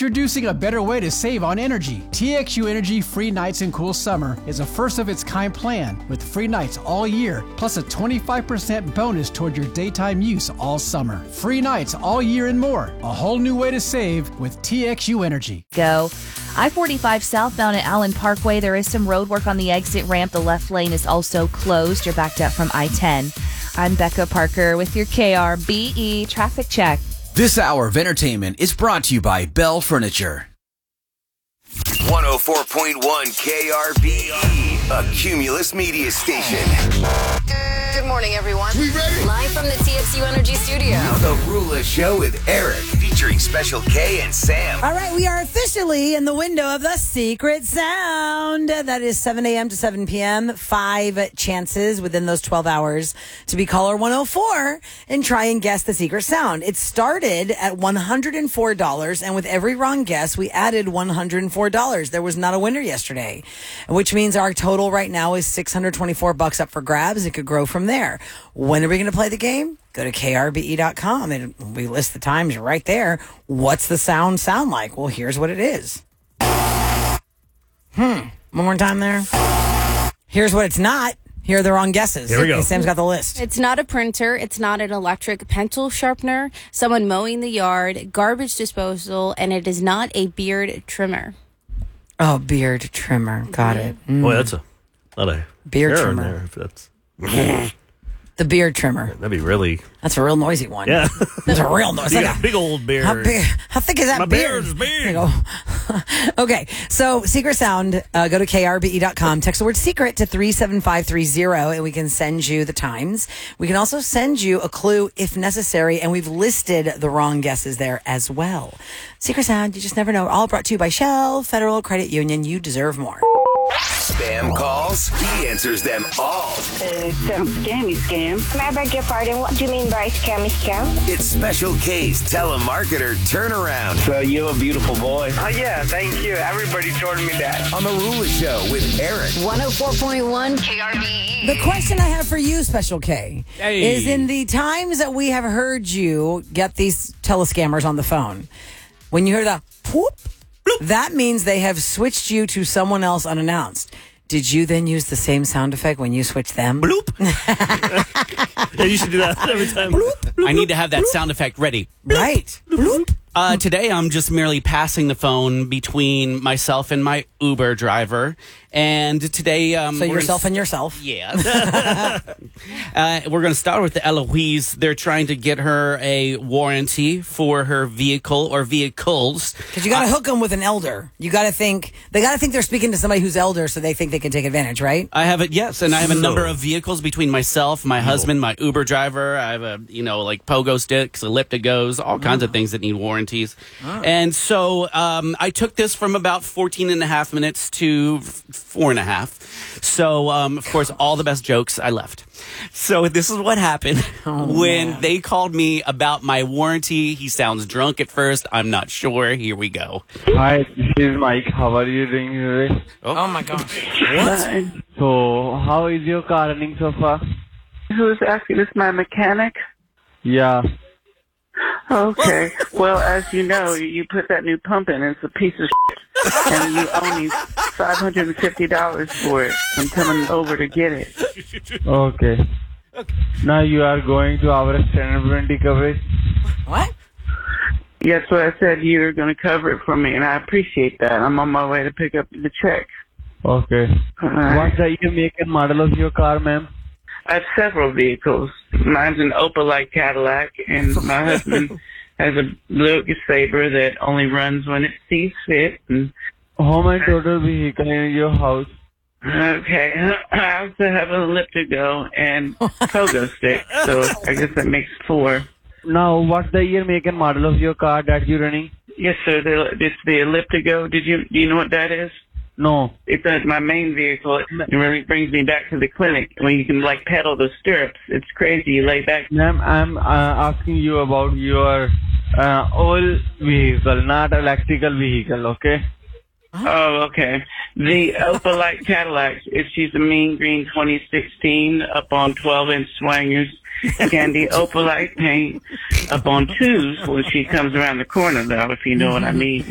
Introducing a better way to save on energy. TXU Energy Free Nights and Cool Summer is a first-of-its-kind plan with free nights all year, plus a 25% bonus toward your daytime use all summer. Free nights all year and more. A whole new way to save with TXU Energy. Go. I-45 southbound at Allen Parkway. There is some road work on the exit ramp. The left lane is also closed. You're backed up from I-10. I'm Becca Parker with your KRBE traffic check. This hour of entertainment is brought to you by Bell Furniture. 104.1 KRBE, a Cumulus media station. Good morning, everyone. We ready? Live from the TXU Energy Studio. The Rula Show with Eric, featuring Special K and Sam. All right, we are officially in the window of the secret sound. That is 7 a.m. to 7 p.m. 5 chances within those 12 hours to be caller 104 and try and guess the secret sound. It started at $104, and with every wrong guess, we added $104. There was not a winner yesterday, which means our total right now is $624 up for grabs. It could grow from there. When are we going to play the game? Go to krbe.com and we list the times right there. What's the sound like? Well, here's what it is. One more time there. Here's what it's not. Here are the wrong guesses. Here we go. Sam's got the list. It's not a printer. It's not an electric pencil sharpener, someone mowing the yard, garbage disposal, and it is not a beard trimmer. Oh, beard trimmer. Got it. Boy, that's not a beard hair in trimmer. there. If that's The beard trimmer. that'd be really. That's a real noisy one. Yeah, That's a real noisy. you got a big old beard. How thick is that My beard? beard's big. There you go. Okay, so secret sound. Go to krbe.com. Text the word secret to 37530, and we can send you the times. We can also send you a clue if necessary, and we've listed the wrong guesses there as well. Secret sound. You just never know. All brought to you by Shell Federal Credit Union. You deserve more. Spam calls, he answers them all. Some scammy scam. May I beg your pardon? What do you mean by scammy scam? It's Special K's telemarketer turnaround. So you're a beautiful boy. Oh, yeah, thank you. Everybody told me that. On the Rula Show with Eric. 104.1 KRBE. The question I have for you, Special K, is in the times that we have heard you get these telescammers on the phone, when you hear the whoop, that means they have switched you to someone else unannounced. Did you then use the same sound effect when you switched them? Bloop. Yeah, you should do that every time. Bloop, bloop, I need to have that sound effect ready. Right. Bloop. Today, I'm just merely passing the phone between myself and my Uber driver. And today... so yourself and yourself. Yeah. We're going to start with the Eloise. They're trying to get her a warranty for her vehicle or vehicles. Because you got to hook them with an elder. You got to think... They got to think they're speaking to somebody who's elder, so they think they can take advantage, right? I have it, yes. And I have a number of vehicles between myself, my husband, my Uber driver. I have like pogo sticks, ellipticos, all kinds of things that need warranties. And so I took this from about 14 and a half minutes to 4.5. So, of course, all the best jokes I left. So this is what happened when they called me about my warranty. He sounds drunk at first. I'm not sure. Here we go. Hi, this is Mike. How are you doing today? Oh my gosh. What? So, how is your car running so far? Who's asking? This my mechanic? Yeah. Okay. Well, as you know, you put that new pump in, and it's a piece of shit, and you owe me $550 for it. I'm coming over to get it. Okay. Now you are going to our extended warranty coverage. What? Yeah, that's what I said. You're going to cover it for me, and I appreciate that. I'm on my way to pick up the check. Okay. What's the year, make, and model of your car, ma'am? I have several vehicles. Mine's an Opalite Cadillac, and my husband has a Lucas Sabre that only runs when it sees fit. And how many total vehicle in your house? Okay. I also have an Elliptico and pogo stick, so I guess that makes 4. Now, what's the year, make, and model of your car that you're running? Yes, sir. It's the Elliptico. Do you know what that is? No. It's my main vehicle. It really brings me back to the clinic when you can pedal the stirrups. It's crazy. You lay back. Ma'am, I'm asking you about your oil vehicle, not electrical vehicle, okay? Oh, okay. The Opalite Cadillac, she's a mean green 2016 up on 12-inch swangers. Candy Opalite paint up on 2s when she comes around the corner, though, if you know what I mean.